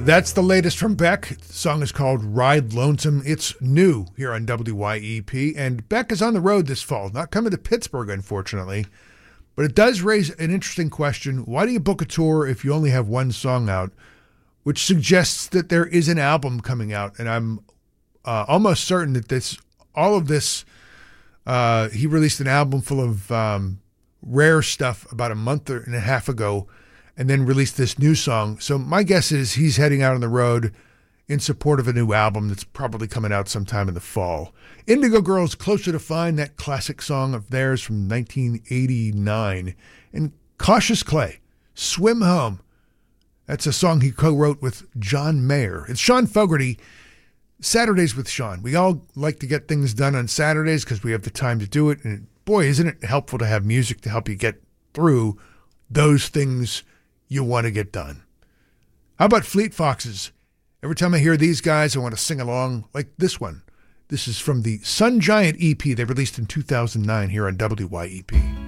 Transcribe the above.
That's the latest from Beck. The song is called Ride Lonesome. It's new here on WYEP. And Beck is on the road this fall. Not coming to Pittsburgh, unfortunately. But it does raise an interesting question. Why do you book a tour if you only have one song out? Which suggests that there is an album coming out. And I'm almost certain that he released an album full of rare stuff about a month and a half ago, and then released this new song. So my guess is he's heading out on the road in support of a new album that's probably coming out sometime in the fall. Indigo Girls, Closer to Find, that classic song of theirs from 1989. And Cautious Clay, Swim Home. That's a song he co-wrote with John Mayer. It's Sean Fogarty, Saturdays with Sean. We all like to get things done on Saturdays because we have the time to do it. And boy, isn't it helpful to have music to help you get through those things you want to get done. How about Fleet Foxes? Every time I hear these guys, I want to sing along like this one. This is from the Sun Giant EP they released in 2009 here on WYEP.